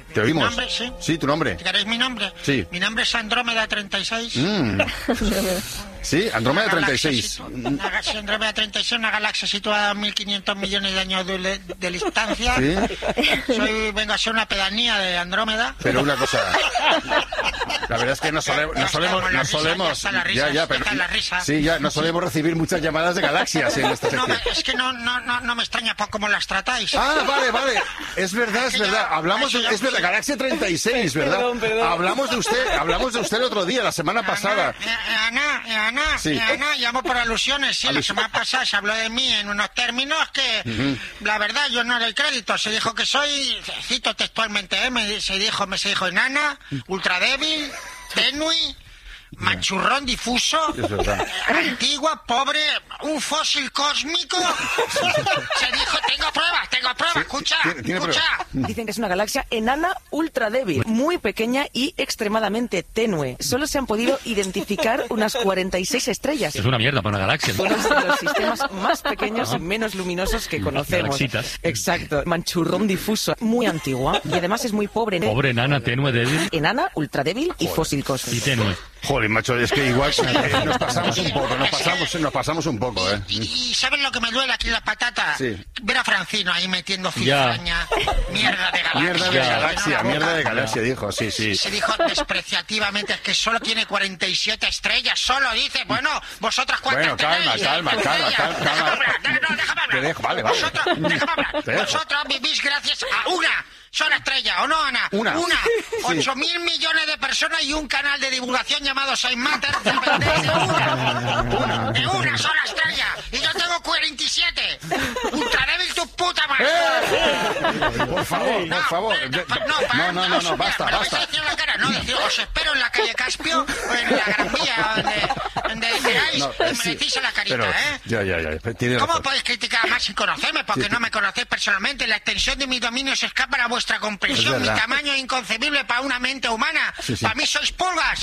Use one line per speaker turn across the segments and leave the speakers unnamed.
Te oímos.
¿Mi nombre? Sí.
Sí, tu nombre.
¿Queréis mi nombre?
Sí.
Mi nombre es Andrómeda 36.
Sí, Andrómeda 36.
Andrómeda 36, una galaxia situada a 1.500 millones de años de distancia.
¿Sí?
Vengo a ser una pedanía de Andrómeda.
Pero una cosa... La verdad es que no solemos recibir muchas llamadas de galaxias en esta sección.
Es que no me extraña por cómo las tratáis.
Ah, vale. Es verdad. Hablamos es verdad, Galaxia 36, ¿verdad?
Perdón.
Hablamos de usted el otro día, la semana pasada.
Ana, llamo por alusiones. Sí, la semana pasada se habló de mí en unos términos que, la verdad, yo no doy crédito. Se dijo que soy, cito textualmente, se dijo enana, ultradébil, tenue, manchurrón difuso, antigua, pobre, un fósil cósmico. Se dijo, tengo pruebas,
Sí,
escucha.
Dicen que es una galaxia enana ultra débil, muy pequeña y extremadamente tenue. Solo se han podido identificar unas 46 estrellas.
Es una mierda para una galaxia.
Uno de los sistemas más pequeños y menos luminosos que conocemos.
Galaxitas.
Exacto. Manchurrón difuso, muy antigua y además es muy pobre.
Pobre enana, tenue, débil.
Enana, ultra débil y fósil cósmico.
Y tenue.
Joder, macho, es que igual nos pasamos un poco, ¿eh?
¿Y sabes lo que me duele aquí en la patata?
Sí.
Ver a Francino ahí metiendo cizaña, mierda de galaxia.
Mierda de galaxia, dijo, sí.
Se dijo despreciativamente, es que solo tiene 47 estrellas, solo dice, bueno, vosotras cuántas tenéis.
Calma.
No, déjame hablar.
Te dejo, vale.
Déjame hablar.
Te dejo.
Vosotros vivís gracias a una sola estrella, ¿o no, Ana?
Una.
8.000 millones de personas y un canal de divulgación llamado Saint Matter dependéis de una sola estrella. Y yo tengo 47. Ultradébil tu puta madre.
Por favor. No, basta.
Me lo vais a decir en la cara. No, decir, os espero en la calle Caspio o en la Gran Vía, donde queráis, me decís en la carita,
pero, Ya.
¿Cómo podéis criticar más sin conocerme? Porque no me conocéis personalmente. La extensión de mis dominios escapa a vuestra comprensión. Mi tamaño es inconcebible para una mente humana. Para mí sois pulgas.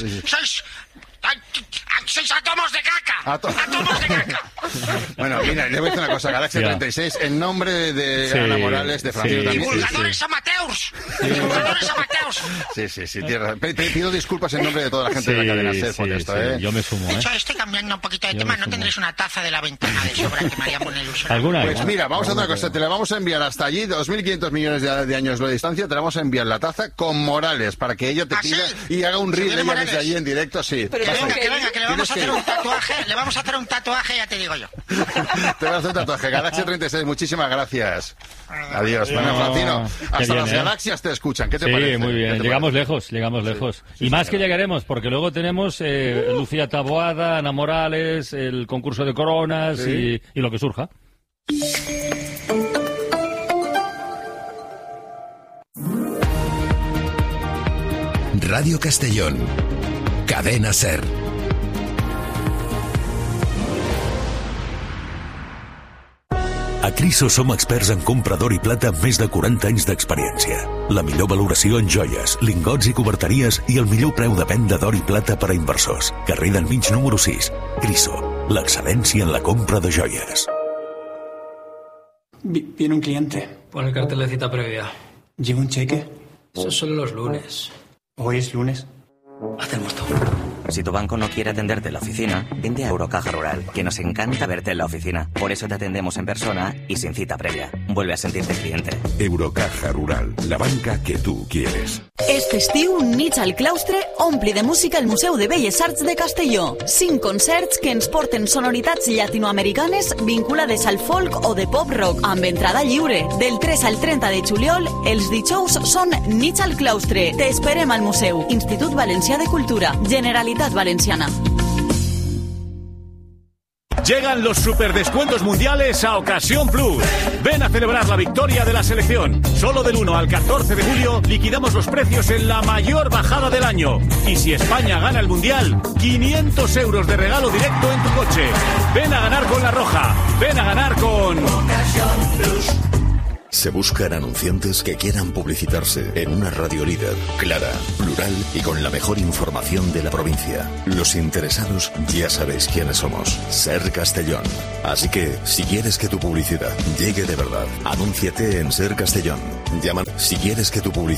Sois átomos de caca. Átomos de caca.
Bueno, mira, le voy a decir una cosa. Galaxia 36, en nombre de Ana Morales, de Francisco también.
Divulgadores amateurs. Divulgadores amateurs.
Sí, tierra. Pido disculpas en nombre de toda la gente de la cadena SER por esto, ¿eh?
Yo me sumo,
De hecho, estoy cambiando un poquito de tema. ¿No tendréis una taza de la ventana de sobra que me haría poner ilusión?
¿Alguna?
Pues mira, vamos a hacer una cosa. Te la vamos a enviar hasta allí, 2.500 millones de años de distancia. Te la vamos a enviar la taza con Morales para que ella te pida y haga un reel ella desde allí en directo, sí.
Pero que le vamos a hacer un tatuaje. Le vamos a hacer un tatuaje, ya te digo yo.
Te vas a hacer un tatuaje. Galaxia 36, muchísimas gracias. Adiós. Bueno, Francino, hasta las galaxias te escuchan. ¿Qué te parece?
Sí, muy bien. Llegamos lejos. Y más que llegaremos, porque luego tenemos Lucía Taboada, Ana Morales, el concurso de coronas y lo que surja.
Radio Castellón. Cadena SER. A Criso som experts en compra d'or i plata amb més de 40 anys d'experiència. La millor valoració en joies, lingots i coberteries i el millor preu de venda d'or i plata per a inversors. Carrer del Mig número 6. Criso, l'excel·lència en la compra de joies.
Viene un cliente.
Pon el cartel de cita previa.
¿Lleva un cheque?
Eso es solo los lunes.
¿Hoy es lunes?
Hacemos todo.
Si tu banco no quiere atenderte en la oficina, vente a Eurocaja Rural, que nos encanta verte en la oficina. Por eso te atendemos en persona y sin cita previa. Vuelve a sentirte cliente.
Eurocaja Rural, la banca que tu quieres.
Este estiu, Nits al Claustre ompli de música el Museu de Belles Arts de Castelló. 5 concerts que ens porten sonoritats llatinoamericanes vinculades al folk o de pop-rock, amb entrada lliure. Del 3 al 30 de juliol, els dijous són Nits al Claustre. Te esperem al museu. Institut Valencià de Cultura, Generalitat Valenciana.
Llegan los superdescuentos mundiales a Ocasión Plus. Ven a celebrar la victoria de la selección. Solo del 1 al 14 de julio liquidamos los precios en la mayor bajada del año. Y si España gana el mundial, 500 euros de regalo directo en tu coche. Ven a ganar con La Roja. Ven a ganar con Ocasión Plus.
Se buscan anunciantes que quieran publicitarse en una radio líder, clara, plural y con la mejor información de la provincia. Los interesados ya sabéis quiénes somos. SER Castellón. Así que, si quieres que tu publicidad llegue de verdad, anúnciate en SER Castellón. Llama si quieres que tu publicidad